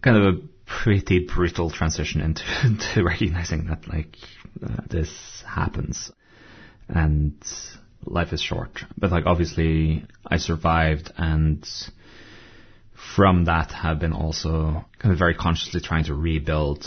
kind of a pretty brutal transition into recognizing that this happens and life is short. But obviously I survived, and from that have been also kind of very consciously trying to rebuild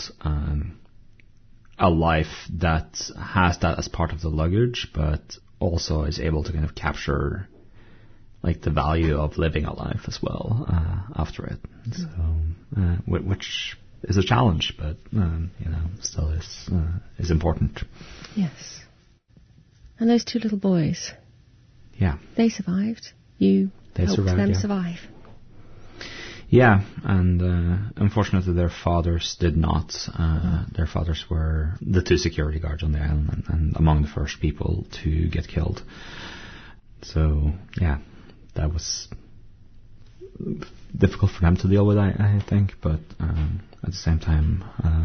a life that has that as part of the luggage, but also is able to kind of capture the value of living a life as well after it. So, which is a challenge, but still is important. Yes. And those two little boys. Yeah. They survived. You helped them survive. Yeah, and unfortunately their fathers did not. Their fathers were the two security guards on the island and among the first people to get killed. So, yeah, that was difficult for them to deal with, I think, but at the same time,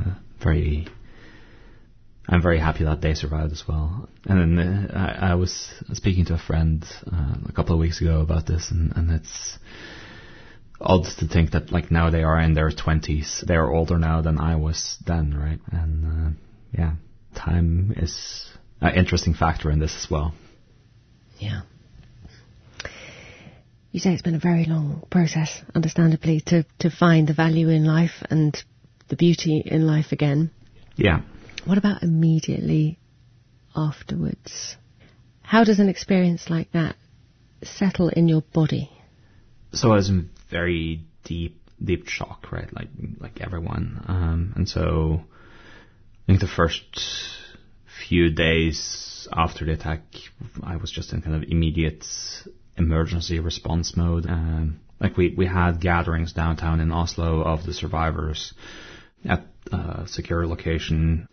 I'm very happy that they survived as well. And then I was speaking to a friend a couple of weeks ago about this, and it's odd to think that now they are in their 20s. They are older now than I was then, right? And time is an interesting factor in this as well. Yeah. You say it's been a very long process, understandably, to find the value in life and the beauty in life again. Yeah. What about immediately afterwards? How does an experience like that settle in your body? So I was in very deep shock, right? Like everyone. And so I think the first few days after the attack, I was just in kind of immediate emergency response mode. We had gatherings downtown in Oslo of the survivors at a secure location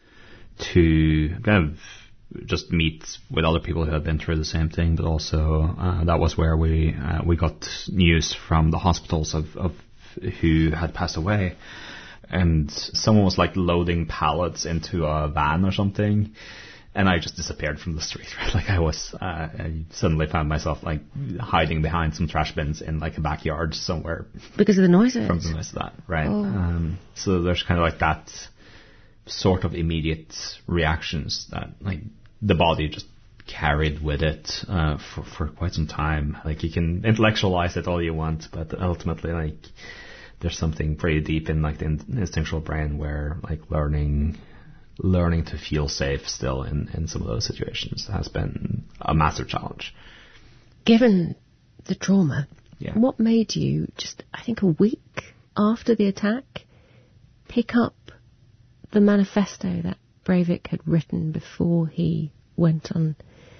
to kind of just meet with other people who had been through the same thing, but also that was where we got news from the hospitals of who had passed away. And someone was loading pallets into a van or something, and I just disappeared from the street, right? I suddenly found myself hiding behind some trash bins in a backyard somewhere. Because of the noises? From the noise of that, right? Oh. So there's kind of that sort of immediate reactions that the body just carried with it for quite some time. You can intellectualize it all you want, but ultimately there's something pretty deep in the instinctual brain where learning to feel safe still in some of those situations has been a massive challenge. Given the trauma, yeah. What made you just, I think, a week after the attack, pick up the manifesto that Breivik had written before he went on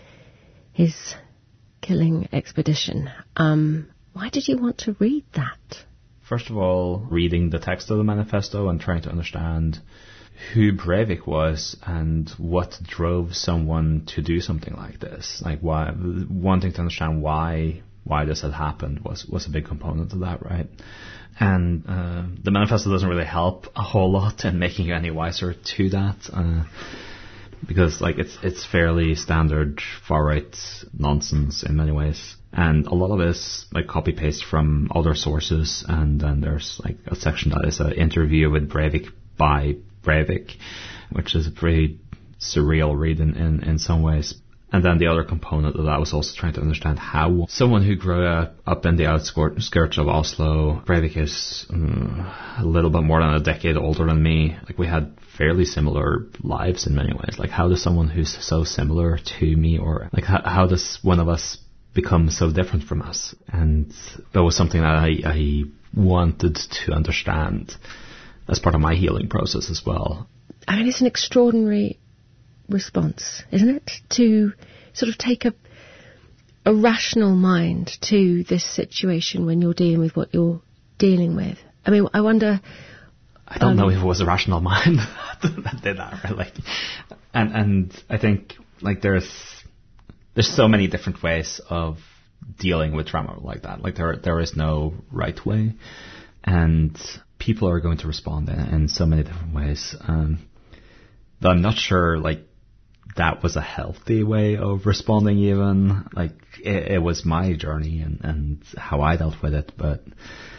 his killing expedition? Why did you want to read that? First of all, reading the text of the manifesto and trying to understand who Breivik was and what drove someone to do something like this. Why, wanting to understand why this had happened was a big component of that, right? And the manifesto doesn't really help a whole lot in making you any wiser to that, because it's fairly standard far-right nonsense in many ways. And a lot of it is copy paste from other sources, and then there's a section that is an interview with Breivik by Breivik, which is a pretty surreal read in some ways. And then the other component of that was also trying to understand how someone who grew up in the outskirts of Oslo, Breivik is a little bit more than a decade older than me. We had fairly similar lives in many ways. How does someone who's so similar to me, or how does one of us become so different from us? And that was something that I wanted to understand as part of my healing process as well. I mean, it's an extraordinary response, isn't it? To sort of take a rational mind to this situation when you're dealing with what you're dealing with. I mean, I wonder... I don't know if it was a rational mind that did that, right? And I think there's so many different ways of dealing with trauma like that. There is no right way, and people are going to respond in so many different ways. But I'm not sure that was a healthy way of responding even. It was my journey and how I dealt with it, but